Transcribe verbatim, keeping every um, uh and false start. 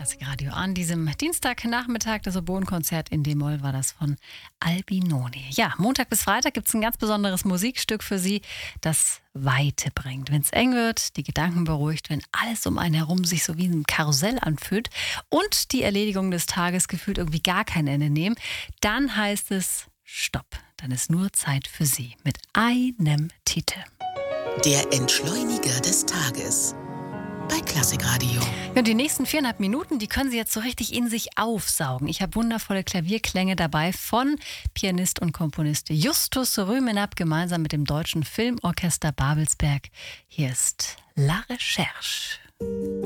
Klassikradio an diesem Dienstagnachmittag. Das Oboenkonzert in D-Moll war das von Albinoni. Ja, Montag bis Freitag gibt es ein ganz besonderes Musikstück für Sie, das Weite bringt. Wenn es eng wird, die Gedanken beruhigt, wenn alles um einen herum sich so wie ein Karussell anfühlt und die Erledigung des Tages gefühlt irgendwie gar kein Ende nehmen, dann heißt es Stopp. Dann ist nur Zeit für Sie mit einem Titel. Der Entschleuniger des Tages bei Klassikradio. Ja, und die nächsten viereinhalb Minuten, die können Sie jetzt so richtig in sich aufsaugen. Ich habe wundervolle Klavierklänge dabei von Pianist und Komponist Justus Rümenab gemeinsam mit dem Deutschen Filmorchester Babelsberg. Hier ist La Recherche.